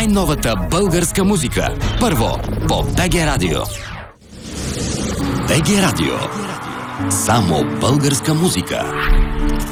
най-новата българска музика. Първо по БГ Радио. БГ Радио. Само българска музика.